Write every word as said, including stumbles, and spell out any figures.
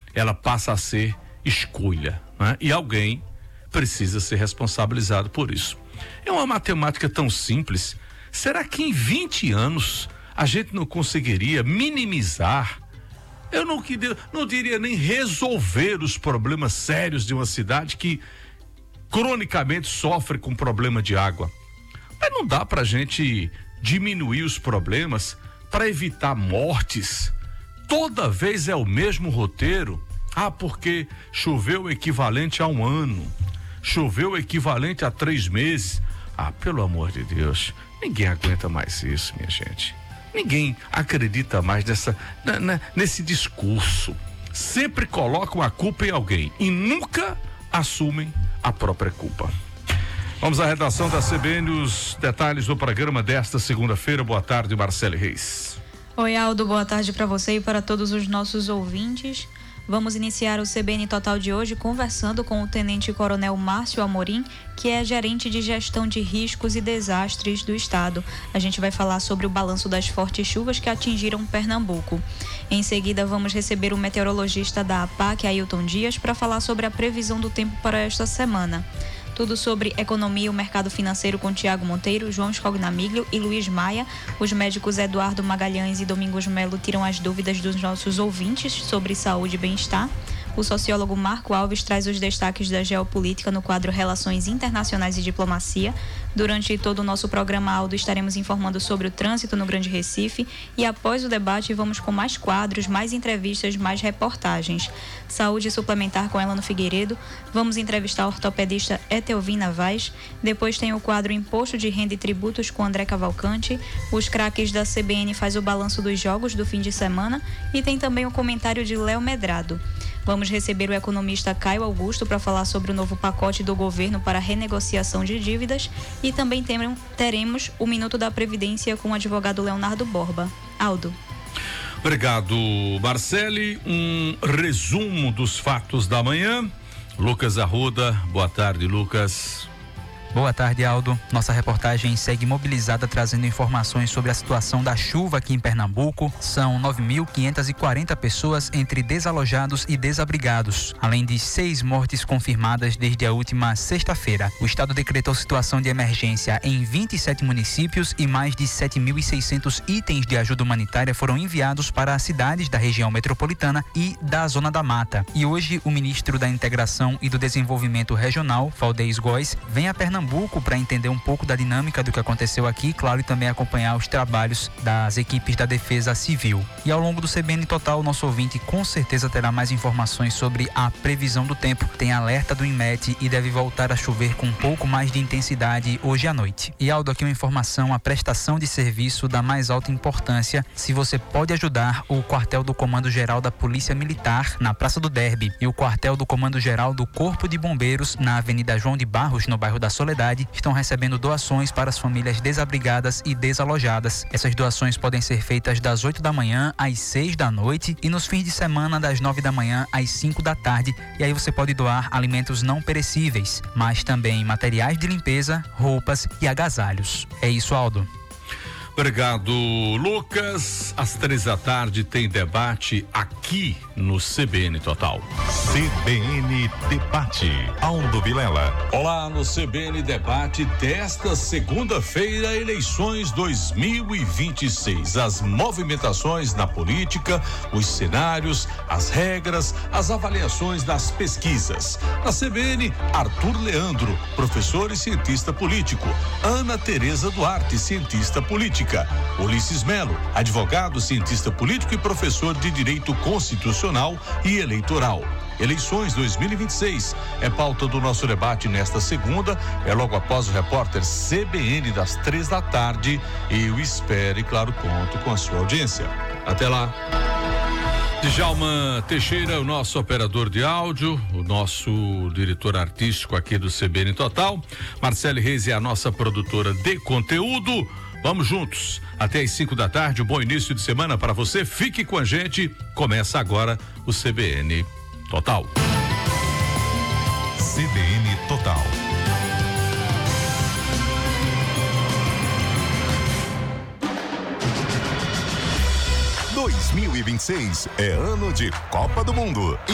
ela passa a ser escolha, né? E alguém precisa ser responsabilizado por isso. É uma matemática tão simples. Será que em vinte anos a gente não conseguiria minimizar, eu não, queria, não diria nem resolver os problemas sérios de uma cidade que cronicamente sofre com problema de água? Mas não dá pra gente diminuir os problemas para evitar mortes. Toda vez é o mesmo roteiro. Ah, porque choveu o equivalente a um ano, choveu o equivalente a três meses. Ah, pelo amor de Deus, ninguém aguenta mais isso, minha gente. Ninguém acredita mais nessa, na, na, nesse discurso. Sempre colocam a culpa em alguém e nunca assumem a própria culpa. Vamos à redação da C B N, os detalhes do programa desta segunda-feira. Boa tarde, Marcele Reis. Oi, Aldo, boa tarde para você e para todos os nossos ouvintes. Vamos iniciar o C B N Total de hoje conversando com o Tenente Coronel Márcio Amorim, que é gerente de gestão de riscos e desastres do estado. A gente vai falar sobre o balanço das fortes chuvas que atingiram Pernambuco. Em seguida, vamos receber o meteorologista da APAC, Ailton Dias, para falar sobre a previsão do tempo para esta semana. Tudo sobre economia e o mercado financeiro com Tiago Monteiro, João Scognamiglio e Luiz Maia. Os médicos Eduardo Magalhães e Domingos Melo tiram as dúvidas dos nossos ouvintes sobre saúde e bem-estar. O sociólogo Marco Alves traz os destaques da geopolítica no quadro Relações Internacionais e Diplomacia. Durante todo o nosso programa, Aldo, estaremos informando sobre o trânsito no Grande Recife e após o debate vamos com mais quadros, mais entrevistas, mais reportagens. Saúde suplementar com Elano Figueiredo. Vamos entrevistar a ortopedista Etelvina Vaz. Depois tem o quadro Imposto de Renda e Tributos com André Cavalcante. Os craques da C B N faz o balanço dos jogos do fim de semana e tem também o comentário de Léo Medrado. Vamos receber o economista Caio Augusto para falar sobre o novo pacote do governo para renegociação de dívidas e também teremos o Minuto da Previdência com o advogado Leonardo Borba. Aldo. Obrigado, Marcele. Um resumo dos fatos da manhã. Lucas Arruda, boa tarde, Lucas. Boa tarde, Aldo. Nossa reportagem segue mobilizada trazendo informações sobre a situação da chuva aqui em Pernambuco. São nove mil quinhentas e quarenta pessoas entre desalojados e desabrigados, além de seis mortes confirmadas desde a última sexta-feira. O estado decretou situação de emergência em vinte e sete municípios e mais de sete mil e seiscentos itens de ajuda humanitária foram enviados para as cidades da região metropolitana e da Zona da Mata. E hoje o ministro da Integração e do Desenvolvimento Regional, Valdez Góes, vem a Pernambuco para entender um pouco da dinâmica do que aconteceu aqui, claro, e também acompanhar os trabalhos das equipes da Defesa Civil. E ao longo do C B N Total, o nosso ouvinte com certeza terá mais informações sobre a previsão do tempo. Tem alerta do INMET e deve voltar a chover com um pouco mais de intensidade hoje à noite. E Aldo, aqui uma informação, a prestação de serviço da mais alta importância. Se você pode ajudar, o quartel do Comando Geral da Polícia Militar na Praça do Derby e o quartel do Comando Geral do Corpo de Bombeiros na Avenida João de Barros, no bairro da Soledade, estão recebendo doações para as famílias desabrigadas e desalojadas. Essas doações podem ser feitas das oito da manhã às seis da noite e nos fins de semana das nove da manhã às cinco da tarde. E aí você pode doar alimentos não perecíveis, mas também materiais de limpeza, roupas e agasalhos. É isso, Aldo. Obrigado, Lucas. Às três da tarde tem debate aqui no C B N Total. C B N Debate. Aldo Vilela. Olá, no C B N Debate desta segunda-feira, eleições dois mil e vinte e seis. As movimentações na política, os cenários, as regras, as avaliações das pesquisas. Na C B N, Arthur Leandro, professor e cientista político. Ana Tereza Duarte, cientista política. Ulisses Melo, advogado, cientista político e professor de Direito Constitucional e Eleitoral. Eleições dois mil e vinte e seis é pauta do nosso debate nesta segunda, é logo após o repórter C B N das três da tarde. Eu espero e, claro, conto com a sua audiência. Até lá. Djalma Teixeira, o nosso operador de áudio, o nosso diretor artístico aqui do C B N Total. Marcele Reis é a nossa produtora de conteúdo. Vamos juntos, até às cinco da tarde, um bom início de semana para você. Fique com a gente, começa agora o C B N Total. C B N Total. dois mil e vinte e seis é ano de Copa do Mundo.